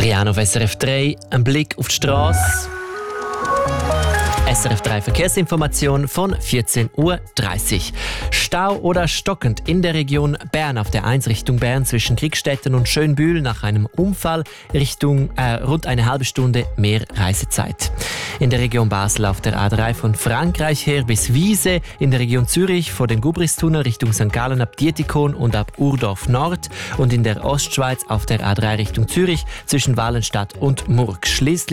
Rian auf SRF 3, ein Blick auf die Straße. SRF 3 Verkehrsinformation von 14.30 Uhr. Stau oder stockend in der Region Bern auf der 1 Richtung Bern zwischen Kriegstetten und Schönbühl nach einem Unfall rund eine halbe Stunde mehr Reisezeit. In der Region Basel auf der A3 von Frankreich her bis Wiese, in der Region Zürich vor dem Gubristunnel Richtung St. Gallen ab Dietikon und ab Urdorf Nord und in der Ostschweiz auf der A3 Richtung Zürich zwischen Wallenstadt und Murg. Schliesslich